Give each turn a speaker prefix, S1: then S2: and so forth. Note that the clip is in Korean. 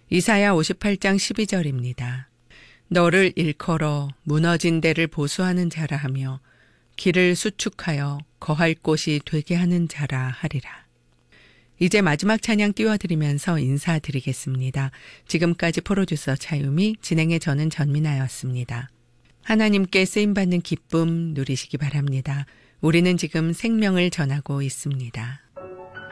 S1: 이사야 58장 12절입니다. 너를 일컬어 무너진 데를 보수하는 자라 하며 길을 수축하여 거할 곳이 되게 하는 자라 하리라. 이제 마지막 찬양 띄워드리면서 인사드리겠습니다. 지금까지 프로듀서 차유미, 진행의 저는 전민아였습니다. 하나님께 쓰임받는 기쁨 누리시기 바랍니다. 우리는 지금 생명을 전하고 있습니다.